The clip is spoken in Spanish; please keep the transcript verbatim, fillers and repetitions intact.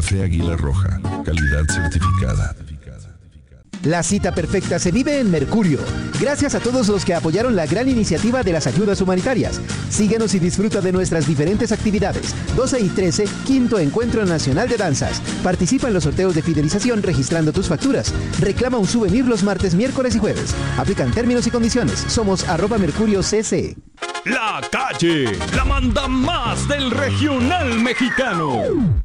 Café Águila Roja, calidad certificada. La cita perfecta se vive en Mercurio. Gracias a todos los que apoyaron la gran iniciativa de las ayudas humanitarias. Síguenos y disfruta de nuestras diferentes actividades. doce y trece, quinto Encuentro Nacional de Danzas. Participa en los sorteos de fidelización registrando tus facturas. Reclama un souvenir los martes, miércoles y jueves. Aplican términos y condiciones. Somos arroba Mercurio C C. La Calle, la manda más del regional mexicano.